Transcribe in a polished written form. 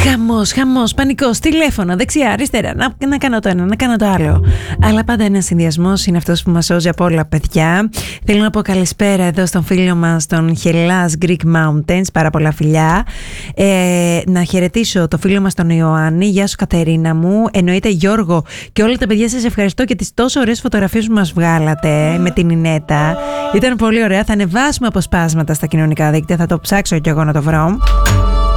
Χαμός, πανικός, τηλέφωνα, δεξιά, αριστερά, να κάνω το ένα, να κάνω το άλλο. Αλλά πάντα ένας συνδυασμός είναι αυτός που μας σώζει από όλα, παιδιά. Θέλω να πω καλησπέρα εδώ στον φίλο μας, τον Hellas Greek Mountains, πάρα πολλά φιλιά. Να χαιρετήσω το φίλο μας τον Ιωάννη, γεια σου Κατερίνα μου, εννοείται Γιώργο και όλα τα παιδιά, σας ευχαριστώ για τις τόσο ωραίες φωτογραφίες που μας βγάλατε με την Ινέτα. Ήταν πολύ ωραία, θα ανεβάσουμε αποσπάσματα στα κοινωνικά δίκτυα, θα το ψάξω κι εγώ να το βρω.